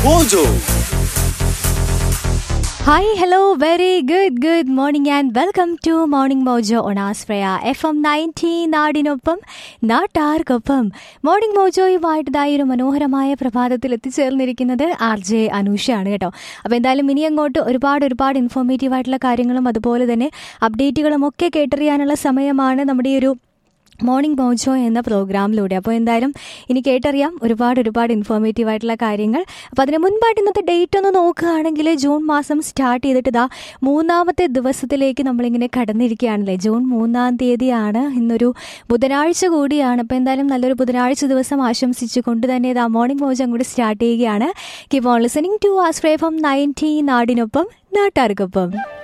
Mojo. Hi, hello, very good morning and welcome to Morning Mojo on Aspraya FM 90 നാടിനൊപ്പം നാട്ടാർക്കൊപ്പം. Morning മോജോയുമായിട്ട് ഒരു മനോഹരമായ പ്രഭാതത്തിൽ എത്തിച്ചേർന്നിരിക്കുന്നത് RJ അനൂഷയാണ് കേട്ടോ. അപ്പോൾ എന്തായാലും ഇനി അങ്ങോട്ട് ഒരുപാട് ഇൻഫോർമേറ്റീവ് ആയിട്ടുള്ള കാര്യങ്ങളും അതുപോലെ തന്നെ അപ്ഡേറ്റുകളും ഒക്കെ കേട്ടറിയാനുള്ള സമയമാണ് നമ്മുടെ ഈ ഒരു മോർണിംഗ് മോജോ എന്ന പ്രോഗ്രാമിലൂടെ. അപ്പോൾ എന്തായാലും ഇനി കേട്ടറിയാം ഒരുപാട് ഇൻഫോർമേറ്റീവ് ആയിട്ടുള്ള കാര്യങ്ങൾ. അപ്പോൾ അതിന് മുൻപായിട്ട് ഇന്നത്തെ ഡേറ്റ് ഒന്ന് നോക്കുകയാണെങ്കിൽ ജൂൺ മാസം സ്റ്റാർട്ട് ചെയ്തിട്ട് ഇതാ 3-ാമത്തെ ദിവസത്തിലേക്ക് നമ്മളിങ്ങനെ കടന്നിരിക്കുകയാണല്ലേ. ജൂൺ 3-ാം തീയതിയാണ്, ഇന്നൊരു ബുധനാഴ്ച കൂടിയാണ്. അപ്പോൾ എന്തായാലും നല്ലൊരു ബുധനാഴ്ച ദിവസം ആശംസിച്ചുകൊണ്ട് തന്നെ ഇതാ മോർണിംഗ് മോജോ അങ്ങോട്ട് സ്റ്റാർട്ട് ചെയ്യുകയാണ്. Keep on listening to ആസ്പ്രയ FM 90 നാടിനൊപ്പം നാട്ടാർക്കൊപ്പം.